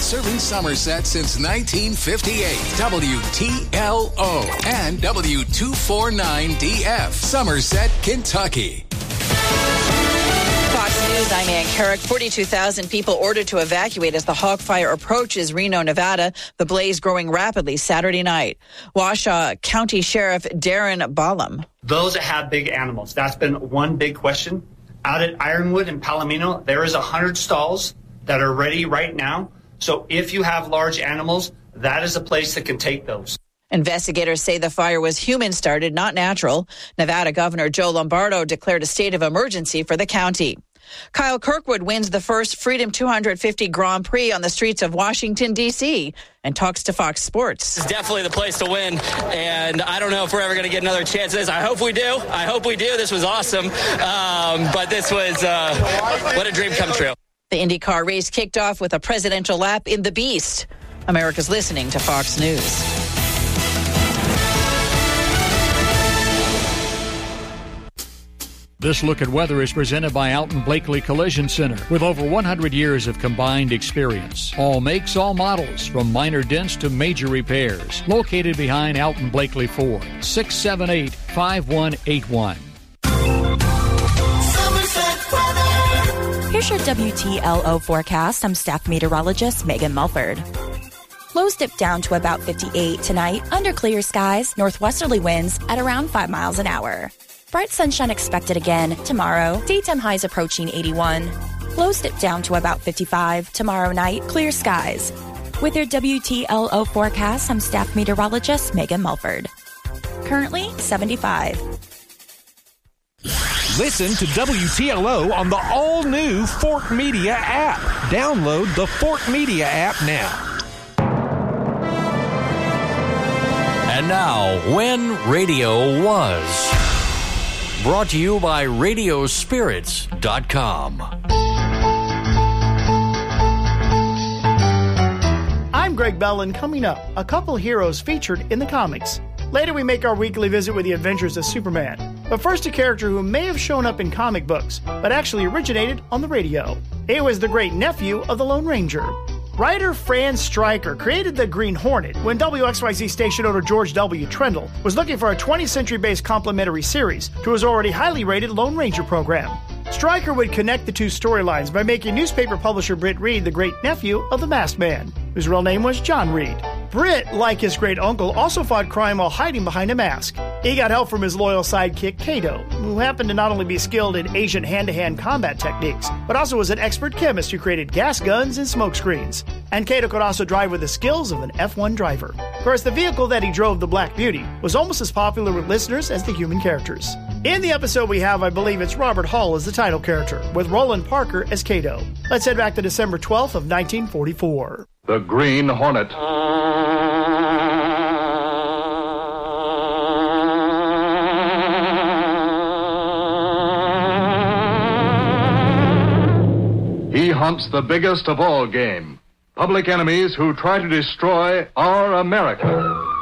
Serving Somerset since 1958. WTLO and W249DF. Somerset, Kentucky. Fox News, I'm Ann Carrick. 42,000 people ordered to evacuate as the hog fire approaches Reno, Nevada. The blaze growing rapidly Saturday night. Washoe County Sheriff Darren Ballum. Those that have big animals, that's been one big question. Out at Ironwood and Palomino, there is 100 stalls that are ready right now. So if you have large animals, that is a place that can take those. Investigators say the fire was human-started, not natural. Nevada Governor Joe Lombardo declared a state of emergency for the county. Kyle Kirkwood wins the first Freedom 250 Grand Prix on the streets of Washington, D.C., and talks to Fox Sports. It's definitely the place to win, and I don't know if we're ever going to get another chance at this. I hope we do. This was awesome, but this was what a dream come true. The IndyCar race kicked off with a presidential lap in the Beast. America's listening to Fox News. This look at weather is presented by Alton Blakely Collision Center with over 100 years of combined experience. All makes, all models, from minor dents to major repairs. Located behind Alton Blakely Ford, 678-5181. Here's your WTLO forecast. I'm staff meteorologist Megan Mulford. Lows dip down to about 58 tonight under clear skies, northwesterly winds at around 5 miles an hour. Bright sunshine expected again tomorrow. Daytime highs approaching 81. Lows dip down to about 55. Tomorrow night, clear skies. With your WTLO forecast, I'm staff meteorologist Megan Mulford. Currently 75. Listen to WTLO on the all-new Fort Media app. Download the Fort Media app now. And now, When Radio Was. Brought to you by Radiospirits.com. I'm Greg Bell, and coming up, a couple heroes featured in the comics. Later, we make our weekly visit with the adventures of Superman. But first, a character who may have shown up in comic books, but actually originated on the radio. It was the great nephew of the Lone Ranger. Writer Fran Stryker created the Green Hornet when WXYZ station owner George W. Trendle was looking for a 20th century-based complementary series to his already highly rated Lone Ranger program. Stryker would connect the two storylines by making newspaper publisher Britt Reed the great nephew of the Masked Man, whose real name was John Reed. Britt, like his great uncle, also fought crime while hiding behind a mask. He got help from his loyal sidekick Kato, who happened to not only be skilled in Asian hand-to-hand combat techniques, but also was an expert chemist who created gas guns and smoke screens. And Kato could also drive with the skills of an F1 driver. Of course, the vehicle that he drove, the Black Beauty, was almost as popular with listeners as the human characters. In the episode we have, I believe it's Robert Hull as the title character, with Roland Parker as Kato. Let's head back to December 12th of 1944. The Green Hornet. He hunts the biggest of all game, public enemies who try to destroy our America.